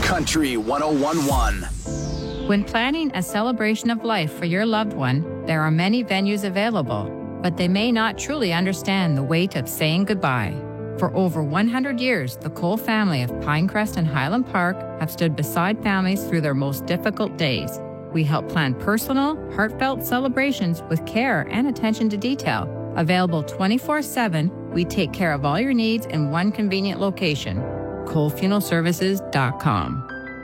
Country 101.1. When planning a celebration of life for your loved one, there are many venues available, but they may not truly understand the weight of saying goodbye. For over 100 years, the Cole family of Pinecrest and Highland Park have stood beside families through their most difficult days. We help plan personal, heartfelt celebrations with care and attention to detail. Available 24/7, we take care of all your needs in one convenient location. ColeFuneralServices.com.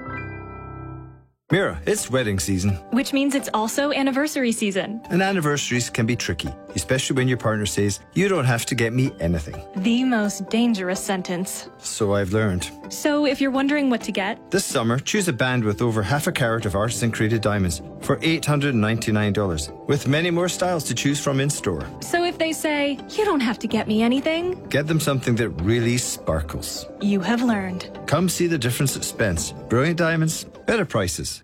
Mira, it's wedding season. Which means it's also anniversary season. And anniversaries can be tricky, especially when your partner says, "You don't have to get me anything." The most dangerous sentence. So I've learned. So if you're wondering what to get, This summer, choose a band with over half a carat of artisan created diamonds for $899, with many more styles to choose from in store. so if they say, you don't have to get me anything, Get them something that really sparkles. you have learned. Come see the difference at Spence. Brilliant diamonds, better prices.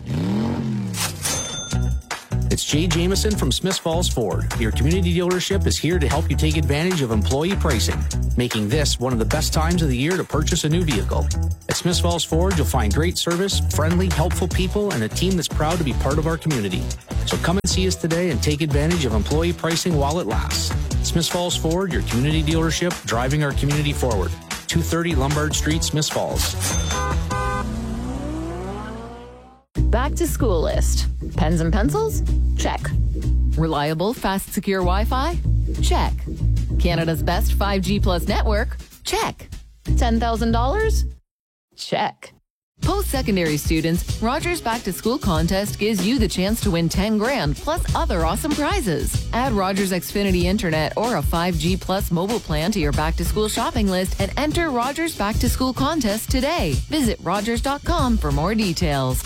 It's Jay Jameson from Smiths Falls Ford. Your community dealership is here to help you take advantage of employee pricing, making this one of the best times of the year to purchase a new vehicle. At Smiths Falls Ford, you'll find great service, friendly, helpful people, and a team that's proud to be part of our community. So come and see us today and take advantage of employee pricing while it lasts. Smiths Falls Ford, your community dealership, driving our community forward. 230 Lombard Street, Smiths Falls. Back to school list. Pens and pencils? Check. Reliable, fast, secure Wi-Fi? Check. Canada's best 5G plus network? Check. $10,000? Check. Post-secondary students, Rogers Back to School contest gives you the chance to win 10 grand plus other awesome prizes. Add Rogers Xfinity Internet or a 5G plus mobile plan to your back to school shopping list and enter Rogers Back to School contest today. Visit rogers.com for more details.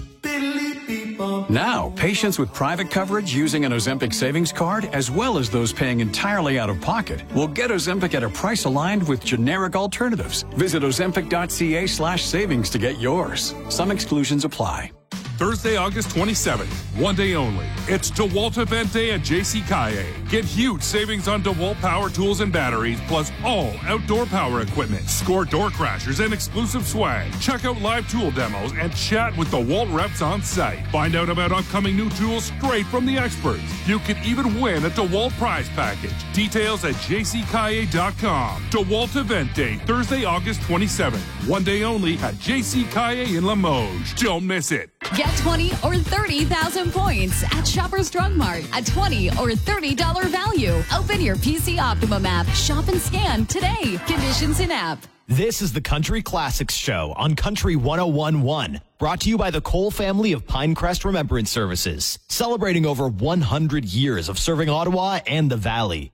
Now, patients with private coverage using an Ozempic savings card, as well as those paying entirely out of pocket, will get Ozempic at a price aligned with generic alternatives. Visit ozempic.ca/savings to get yours. Some exclusions apply. Thursday, August 27th, one day only. It's DeWalt Event Day at JC Kaye. Get huge savings on DeWalt power tools and batteries, plus all outdoor power equipment. Score door crashers and exclusive swag. Check out live tool demos and chat with DeWalt reps on site. Find out about upcoming new tools straight from the experts. You could even win a DeWalt prize package. Details at jckaye.com. DeWalt Event Day, Thursday, August 27th. One day only at JC Kaye in Limoges. Don't miss it. Get 20 or 30,000 points at Shoppers Drug Mart. A $20 or $30 value. Open your PC Optimum app. Shop and scan today. Conditions in app. This is the Country Classics Show on Country 101.1. Brought to you by the Cole family of Pinecrest Remembrance Services. Celebrating over 100 years of serving Ottawa and the Valley.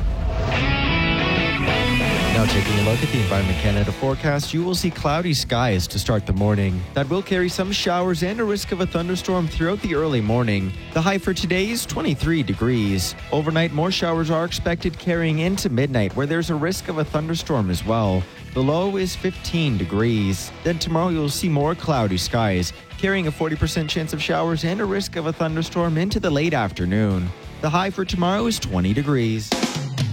Now taking a look at the Environment Canada forecast, you will see cloudy skies to start the morning. That will carry some showers and a risk of a thunderstorm throughout the early morning. The high for today is 23 degrees. Overnight, more showers are expected carrying into midnight, where there's a risk of a thunderstorm as well. The low is 15 degrees. Then tomorrow you'll see more cloudy skies, carrying a 40% chance of showers and a risk of a thunderstorm into the late afternoon. The high for tomorrow is 20 degrees.